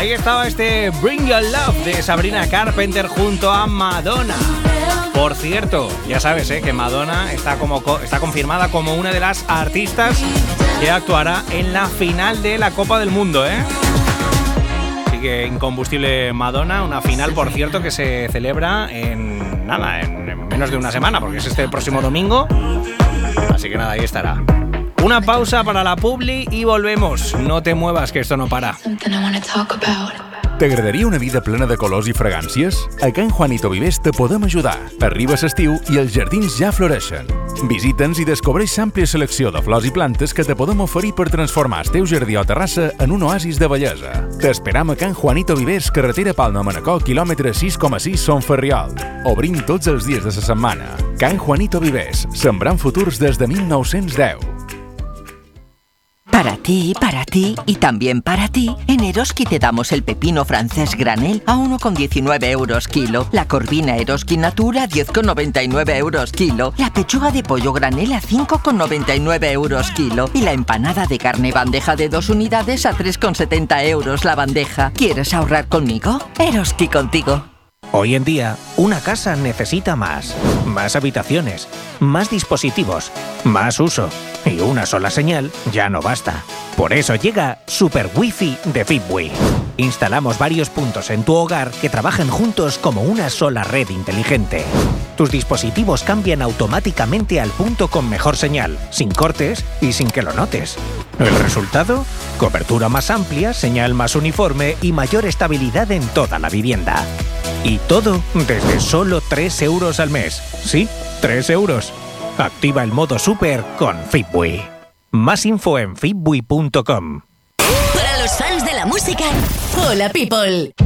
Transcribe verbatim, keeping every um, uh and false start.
Ahí estaba este Bring Your Love de Sabrina Carpenter junto a Madonna. Por cierto, ya sabes ¿eh? que Madonna está, como, está confirmada como una de las artistas que actuará en la final de la Copa del Mundo, ¿eh? Así que incombustible Madonna, una final, por cierto, que se celebra en nada, en menos de una semana, porque es este próximo domingo. Así que nada, ahí estará. Una pausa para la publi i volvemos. No te muevas, que esto no para. T'agradaria una vida plena de colors i fragàncies? A Can Juanito Vivers te podem ajudar. Arriba l'estiu i els jardins ja floreixen. Visita'ns i descobreix l'àmplia selecció de flors i plantes que te podem oferir per transformar el teu jardí o terrassa en un oasis de bellesa. T'esperam a Can Juanito Vivers, carretera Palma-Manacor, quilòmetre sis coma sis, Son Ferriol. Obrim tots els dies de la setmana. Can Juanito Vivers, sembrant futurs des de mil nou-cents deu. Para ti, para ti y también para ti, en Eroski te damos el pepino francés granel a uno con diecinueve euros kilo, la corvina Eroski Natura a diez con noventa y nueve euros kilo, la pechuga de pollo granel a cinco con noventa y nueve euros kilo y la empanada de carne bandeja de dos unidades a tres con setenta euros la bandeja. ¿Quieres ahorrar conmigo? Eroski contigo. Hoy en día, una casa necesita más. Más habitaciones, más dispositivos, más uso. Y una sola señal ya no basta. Por eso llega Super Wi-Fi de Fitbui. Instalamos varios puntos en tu hogar que trabajan juntos como una sola red inteligente. Tus dispositivos cambian automáticamente al punto con mejor señal, sin cortes y sin que lo notes. ¿El resultado? Cobertura más amplia, señal más uniforme y mayor estabilidad en toda la vivienda. Y todo desde solo tres euros al mes. Sí, tres euros. Activa el modo Super con Fitbui. Más info en fitbui punto com. Para los fans de la música, Hola People.